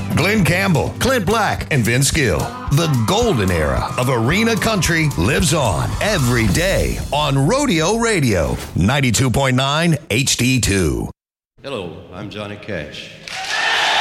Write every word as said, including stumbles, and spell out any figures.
Glenn Campbell, Clint Black, and Vince Gill. The golden era of arena country lives on every day on Rodeo Radio, ninety-two point nine H D two. Hello, I'm Johnny Cash.